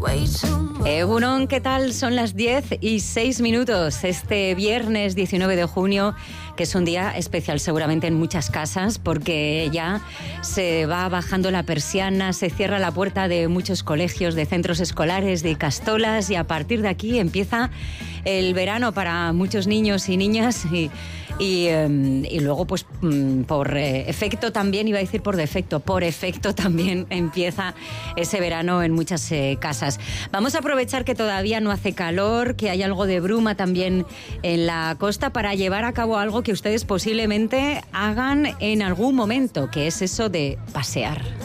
Egunon, ¿qué tal? Son las 10:06. Este viernes 19 de junio, que es un día especial seguramente en muchas casas, porque ya se va bajando la persiana, se cierra la puerta de muchos colegios, de centros escolares, de ikastolas, y a partir de aquí empieza el verano para muchos niños y niñas y luego pues por efecto también, iba a decir por defecto, por efecto también empieza ese verano en muchas casas. Vamos a aprovechar que todavía no hace calor, que hay algo de bruma también en la costa, para llevar a cabo algo que ustedes posiblemente hagan en algún momento, que es eso de pasear.